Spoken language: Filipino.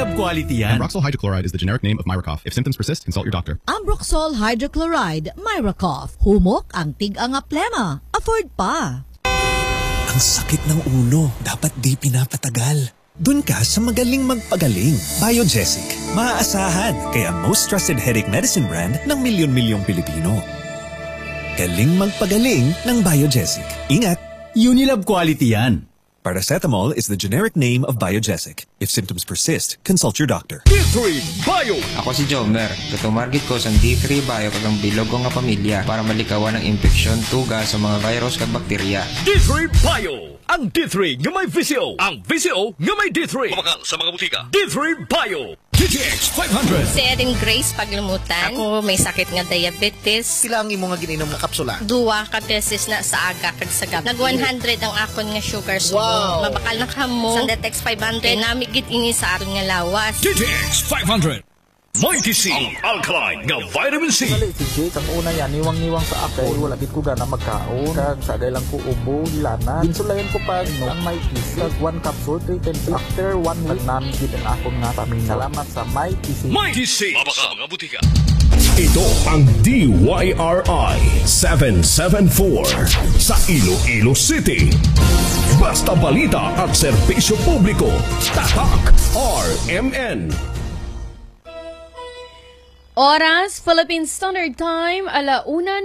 Unilab quality yan. Ambroxol hydrochloride is the generic name of Myracough. If symptoms persist, consult your doctor. Ambroxol hydrochloride, Myracough. Humok ang tig-ang plema. Afford pa. Ang sakit ng ulo, dapat di pinapatagal. Dun ka sa magaling magpagaling. Biogesic. Maaasahan, kaya most trusted headache medicine brand ng milyon-milyong Pilipino. Galing magpagaling ng Biogesic. Ingat! Unilab quality yan. Paracetamol is the generic name of Biogesic. If symptoms persist, consult your doctor. D3 Bio! Ako si Jomer. Katumargit ko sa D3 Bio kagang bilog ko nga pamilya para malikawan ng infeksyon, tuga sa mga virus kag bakterya. D3 Bio! Ang D3 nga may VCO. Ang VCO nga may D3. Kumakal sa mga butika. D3 Bio! DTX 500. Si Erin Grace paglumutan. Ako may sakit nga diabetes. Sila ang imo nga giinom nga kapsula. Duwa ka beses na sa aga kag sa gabi. Nag 100 ang akon nga sugar subo. Wow. Mabakal na kamo. Sa DTX 500 namigit ini sa aron nga lawas. DTX 500. Mighty C. Ang alkaline nga vitamin C. Ngali si Jake, ang una yan, niwang-niwang sa ako. Wala gid ko na magkaon. Kag sagay lang ko ubo, hilana. Ginsulayan ko pa, no, ang Mighty C. Kag 1 capsule, 3 times after 1 week, namin ang akong nga pamilya. Salamat sa Mighty C. Mighty C. Mabaka mga butika. Ito ang DYRI 774 sa Iloilo City. Basta balita at serbisyo publiko. Tatak RMN. Oras, Philippine Standard Time, 1:00